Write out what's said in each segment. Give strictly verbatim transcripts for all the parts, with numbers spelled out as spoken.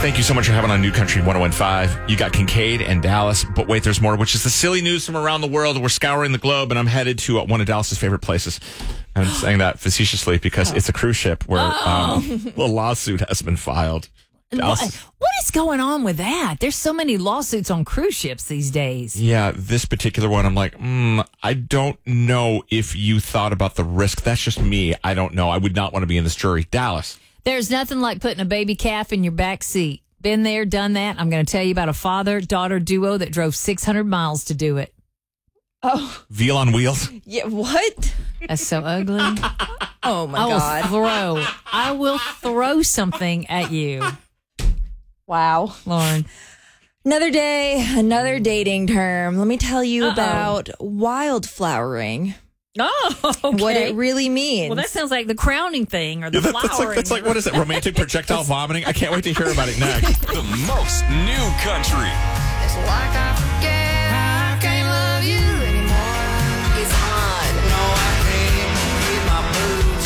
Thank you so much for having on New Country one oh one point five. You got Kincaid and Dallas, but wait, there's more, which is the silly news from around the world. We're scouring the globe, and I'm headed to uh, one of Dallas's favorite places. I'm saying that facetiously because oh. it's a cruise ship where oh. um, a lawsuit has been filed. What, what is going on with that? There's so many lawsuits on cruise ships these days. Yeah, this particular one, I'm like, mm, I don't know if you thought about the risk. That's just me. I don't know. I would not want to be in this jury. Dallas. There's nothing like putting a baby calf in your back seat. Been there, done that. I'm going to tell you about a father-daughter duo that drove six hundred miles to do it. Oh. Veal on wheels? Yeah, what? That's so ugly. Oh, my I will God. throw. I will throw something at you. Wow. Lauren. Another day, another dating term. Let me tell you Uh-oh. about wildflowering. Oh, okay. What it really means. Well, that sounds like the crowning thing or the Yeah, that, that's, flowering. like, that's like, what is it, romantic projectile vomiting? I can't wait to hear about it next. The most new country. It's like I forget I can't love you anymore. It's on. No, I can't keep my boots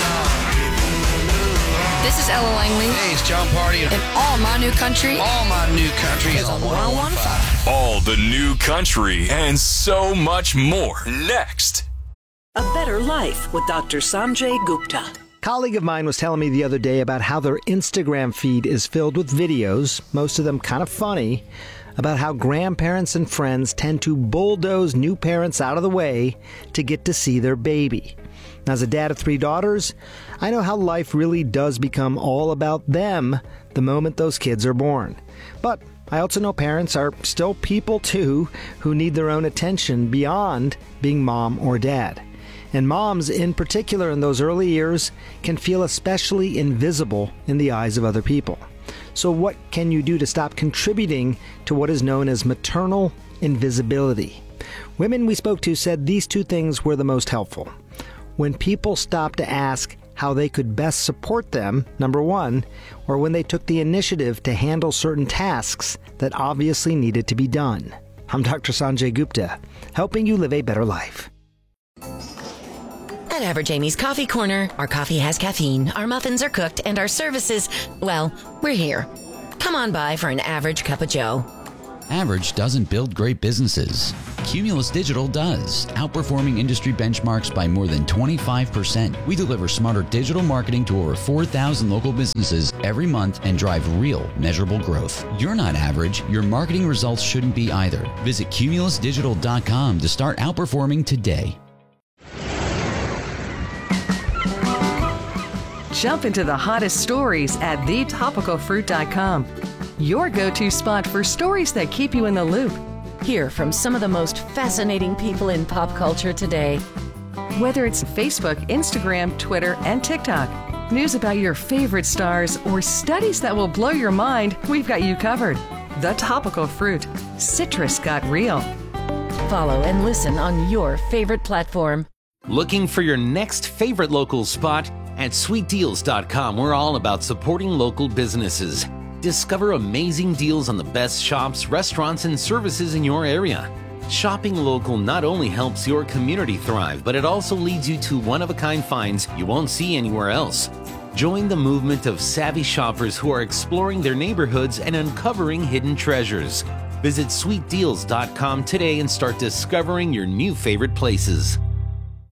on. This is Ella Langley. Hey, it's John Party. And all my new country. All my new country is on one oh one point five. All the new country and so much more next. A Better Life with Doctor Sanjay Gupta. A colleague of mine was telling me the other day about how their Instagram feed is filled with videos, most of them kind of funny, about how grandparents and friends tend to bulldoze new parents out of the way to get to see their baby. As a dad of three daughters, I know how life really does become all about them the moment those kids are born. But I also know parents are still people too who need their own attention beyond being mom or dad. And moms, in particular in those early years, can feel especially invisible in the eyes of other people. So what can you do to stop contributing to what is known as maternal invisibility? Women we spoke to said these two things were the most helpful. When people stopped to ask how they could best support them, number one, or when they took the initiative to handle certain tasks that obviously needed to be done. I'm Doctor Sanjay Gupta, helping you live a better life. At Average Amy's Coffee Corner, our coffee has caffeine, our muffins are cooked, and our services, well, we're here. Come on by for an average cup of joe. Average doesn't build great businesses. Cumulus Digital does, outperforming industry benchmarks by more than twenty-five percent. We deliver smarter digital marketing to over four thousand local businesses every month and drive real, measurable growth. You're not average. Your marketing results shouldn't be either. Visit cumulus digital dot com to start outperforming today. Jump into the hottest stories at the topical fruit dot com. Your go-to spot for stories that keep you in the loop. Hear from some of the most fascinating people in pop culture today. Whether it's Facebook, Instagram, Twitter, and TikTok, news about your favorite stars, or studies that will blow your mind, we've got you covered. The Topical Fruit. Citrus got real. Follow and listen on your favorite platform. Looking for your next favorite local spot? At sweet deals dot com, we're all about supporting local businesses. Discover amazing deals on the best shops, restaurants, and services in your area. Shopping local not only helps your community thrive, but it also leads you to one-of-a-kind finds you won't see anywhere else. Join the movement of savvy shoppers who are exploring their neighborhoods and uncovering hidden treasures. Visit sweet deals dot com today and start discovering your new favorite places.